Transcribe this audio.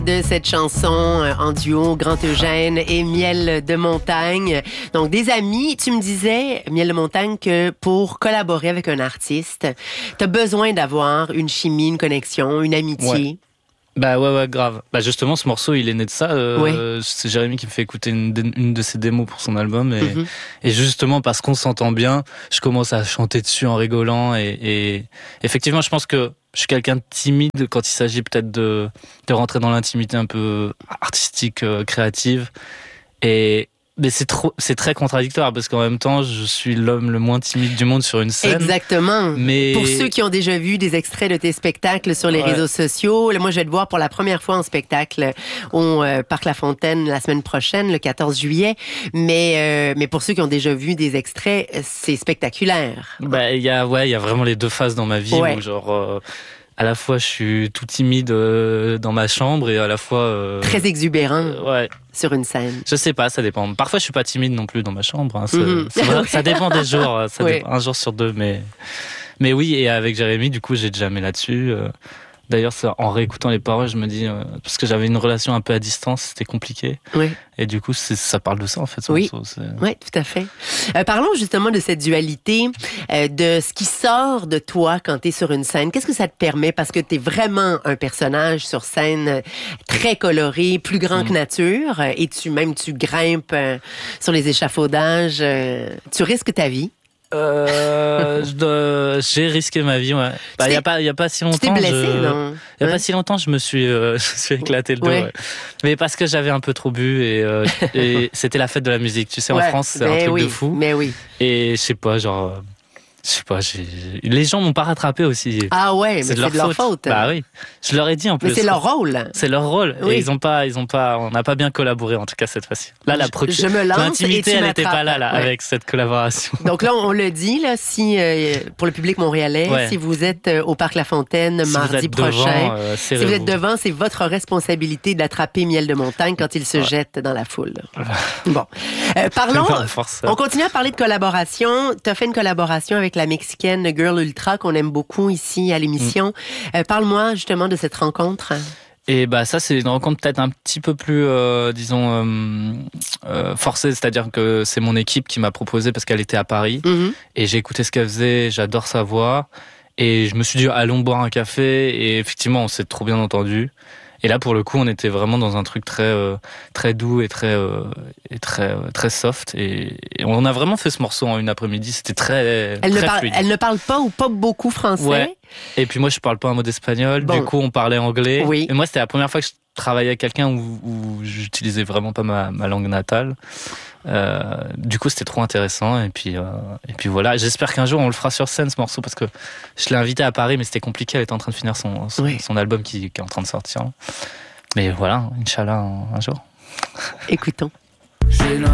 De cette chanson en duo, Grand Eugène et Miel de Montagne. Donc, des amis, tu me disais, Miel de Montagne, que pour collaborer avec un artiste, t'as besoin d'avoir une chimie, une connexion, une amitié. Ouais. Bah ouais, grave. Bah justement, ce morceau, il est né de ça. C'est Jérémy qui me fait écouter une de ses démos pour son album. Et justement, parce qu'on s'entend bien, je commence à chanter dessus en rigolant. Et effectivement, je pense que je suis quelqu'un de timide quand il s'agit peut-être de rentrer dans l'intimité un peu artistique, créative. Mais c'est très contradictoire parce qu'en même temps, je suis l'homme le moins timide du monde sur une scène. Exactement. Mais pour ceux qui ont déjà vu des extraits de tes spectacles sur les réseaux sociaux, là, moi, je vais te voir pour la première fois en spectacle au Parc La Fontaine la semaine prochaine, le 14 juillet. Mais pour ceux qui ont déjà vu des extraits, c'est spectaculaire. Bah, il y a vraiment les deux phases dans ma vie où genre, à la fois je suis tout timide dans ma chambre et à la fois très exubérant sur une scène. Je sais pas, ça dépend. Parfois je suis pas timide non plus dans ma chambre. Hein. Ça dépend des jours. Ça dépend, un jour sur deux, mais oui. Et avec Jérémy, du coup, j'ai déjà mis là-dessus. D'ailleurs, en réécoutant les paroles, je me dis parce que j'avais une relation un peu à distance, c'était compliqué. Oui. Et du coup, ça parle de ça en fait. Oui, tout à fait. Parlons justement de cette dualité, de ce qui sort de toi quand tu es sur une scène. Qu'est-ce que ça te permet? Parce que tu es vraiment un personnage sur scène très coloré, plus grand que nature, et tu grimpes sur les échafaudages. Tu risques ta vie. J'ai risqué ma vie, ouais. Bah, il y a pas si longtemps. Tu t'es blessé, non? Il y a pas si longtemps, je me suis éclaté le dos. Ouais. Mais parce que j'avais un peu trop bu et c'était la fête de la musique. Tu sais, en France, c'est un truc de fou. Mais oui. Et je sais pas, les gens m'ont pas rattrapé aussi. Ah ouais, mais c'est de leur faute. Bah oui. Je leur ai dit en plus. Mais c'est leur rôle. C'est leur rôle. Oui. Et on n'a pas bien collaboré en tout cas cette fois-ci. Là, je me lance l'intimité, et tu elle n'était pas là avec cette collaboration. Donc là, on le dit, là, si, pour le public montréalais, si vous êtes au Parc La Fontaine mardi prochain, si vous êtes devant, c'est votre responsabilité d'attraper Miel de Montagne quand il se jette dans la foule. Bon. Parlons, on continue à parler de collaboration. Tu as fait une collaboration avec la Mexicaine Girl Ultra qu'on aime beaucoup ici à l'émission. Parle-moi justement de cette rencontre. Et bah ça, c'est une rencontre peut-être un petit peu plus, forcée, c'est-à-dire que c'est mon équipe qui m'a proposé parce qu'elle était à Paris et j'ai écouté ce qu'elle faisait, j'adore sa voix et je me suis dit allons boire un café et effectivement on s'est trop bien entendu. Et là, pour le coup, on était vraiment dans un truc très doux et très soft. Et on a vraiment fait ce morceau en une après-midi. C'était très fluide. Elle ne parle pas ou pas beaucoup français. Ouais. Et puis moi, je parle pas un mot d'espagnol. Bon. Du coup, on parlait anglais. Oui. Et moi, c'était la première fois que je travaillais avec quelqu'un où j'utilisais vraiment pas ma langue natale. Du coup, c'était trop intéressant. Et puis voilà. J'espère qu'un jour, on le fera sur scène, ce morceau, parce que je l'ai invité à Paris, mais c'était compliqué. Elle était en train de finir son album qui est en train de sortir. Mais voilà, Inch'Allah, un jour. Écoutons.